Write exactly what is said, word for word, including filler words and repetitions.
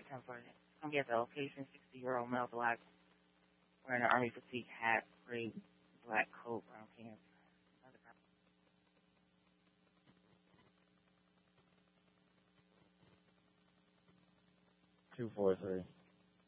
ten forty. It's going to be at the location, sixty-year-old male, black, wearing an army fatigue hat, gray, black coat, brown pants. Two four three.